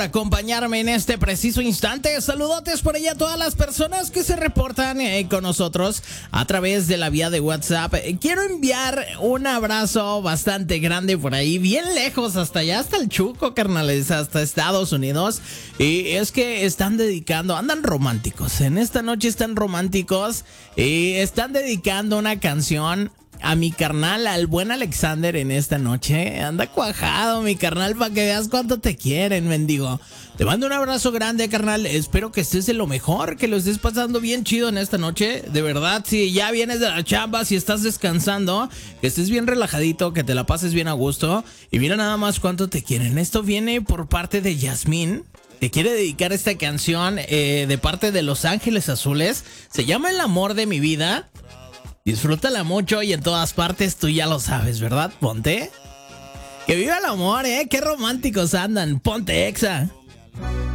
Acompañarme en este preciso instante. Saludotes por allá a todas las personas que se reportan con nosotros a través de la vía de WhatsApp. Quiero enviar un abrazo bastante grande por ahí, bien lejos, hasta allá, hasta el Chuco, carnales, hasta Estados Unidos. Y es que andan románticos. En esta noche están románticos y están dedicando una canción a mi carnal, al buen Alexander, en esta noche. Anda cuajado, mi carnal, para que veas cuánto te quieren, mendigo. Te mando un abrazo grande, carnal. Espero que estés de lo mejor, que lo estés pasando bien chido en esta noche. De verdad, si ya vienes de la chamba, si estás descansando, que estés bien relajadito, que te la pases bien a gusto. Y mira nada más cuánto te quieren. Esto viene por parte de Yasmín. Te quiere dedicar esta canción de parte de Los Ángeles Azules. Se llama El amor de mi vida. Disfrútala mucho y en todas partes, tú ya lo sabes, ¿verdad? Ponte. Que viva el amor, qué románticos andan. Ponte, Exa.